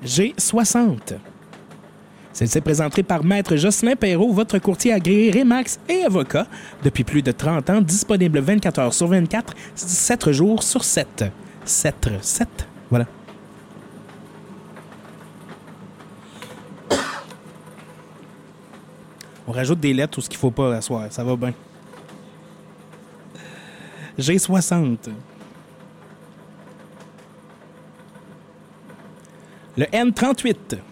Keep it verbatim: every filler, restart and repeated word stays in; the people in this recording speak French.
G soixante. Celle-ci est présentée par Maître Jocelyn Perrault, votre courtier agréé Remax et avocat. Depuis plus de trente ans, disponible vingt-quatre heures sur vingt-quatre, sept jours sur sept. sept, sept, voilà. On rajoute des lettres tout ce qu'il faut pas à soir, ça va bien. G soixante. Le N trente-huit.